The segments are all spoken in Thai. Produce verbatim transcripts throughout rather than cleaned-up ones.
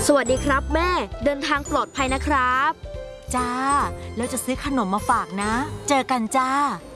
สวัสดีครับแม่เดินทางปลอดภัยนะครับจ้าแล้วจะซื้อขนมมาฝากนะเจอกันจ้า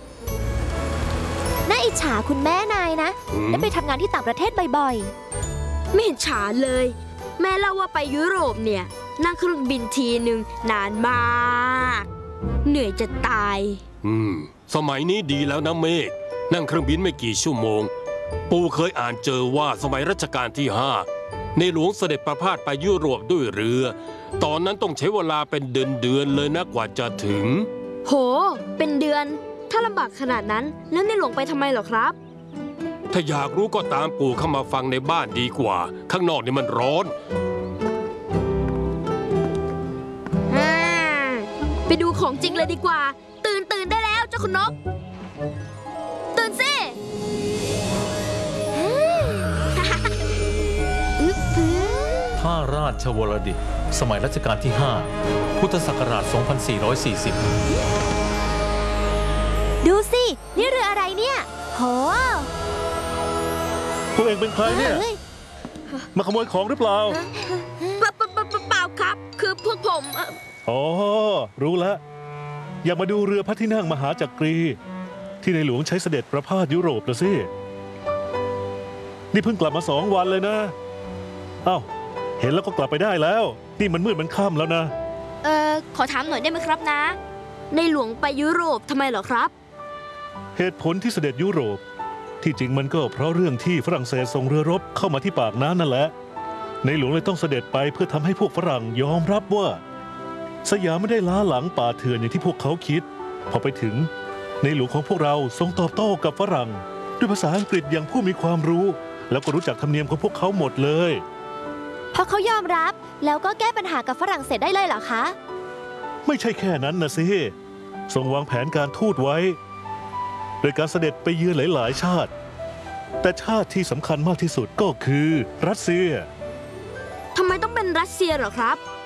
น่าอิจฉาคุณแม่นายนะได้ไปทำงานที่ต่างประเทศบ่อยๆไม่เห็นฉาเลยแม่เล่าว่าไปยุโรปเนี่ยนั่งเครื่องบินทีหนึ่งนานมากเหนื่อยจะตายอืมสมัยนี้ดีแล้วนะเมฆนั่งเครื่องบินไม่กี่ชั่วโมงปู่เคยอ่านเจอว่าสมัยรัชกาลที่ห้าในหลวงเสด็จประพาสไปยุโรปด้วยเรือตอนนั้นต้องใช้เวลาเป็นเดือนๆเลยนะกว่าจะถึงโหเป็นเดือนถ้าลำบากขนาดนั้นแล้วในหลวงไปทำไมเหรอครับถ้าอยากรู้ก็ตามปู่เข้ามาฟังในบ้านดีกว่าข้างนอกนี่มันร้อนไปดูของจริงเลยดีกว่าตื่นตื่นได้แล้วเจ้าคุณนกตื่นสิท่าราชวรดิตสมัยรัชกาลที่ห้าพุทธศักราชสองพันสี่ร้อยสี่สิบดูสินี่เรืออะไรเนี่ยโหพวกเองเป็นใครเนี่ยมาขโมยของหรือเปล่าเปล่าครับคือพวกผมอ๋อรู้แล้วอยากมาดูเรือพระที่นั่งมหาจักรีที่ในหลวงใช้เสด็จประพาสยุโรปนะสินี่เพิ่งกลับมาสองวันเลยนะเอ้าเห็นแล้วก็กลับไปได้แล้วนี่มันมืดมันค่ำแล้วนะเอ่อขอถามหน่อยได้ไหมครับนะในหลวงไปยุโรปทำไมเหรอครับเหตุผลที่เสด็จยุโรปที่จริงมันก็เพราะเรื่องที่ฝรั่งเศสส่งเรือรบเข้ามาที่ปากน้ำนั่นแหละในหลวงเลยต้องเสด็จไปเพื่อทำให้พวกฝรั่งยอมรับว่าสยามไม่ได้ล้าหลังป่าเถื่อนอย่างที่พวกเขาคิดพอไปถึงในหลวงของพวกเราทรงตอบโต้กับฝรั่งด้วยภาษาอังกฤษอย่างผู้มีความรู้แล้วก็รู้จักธรรมเนียมของพวกเขาหมดเลยพอเขายอมรับแล้วก็แก้ปัญหากับฝรั่งเศสได้เลยเหรอคะไม่ใช่แค่นั้นนะสิทรงวางแผนการทูตไว้โดยการเสด็จไปเยือนหลายๆชาติแต่ชาติที่สำคัญมากที่สุดก็คือรัสเซียทำไมต้องเป็นรัสเซียเหรอครับ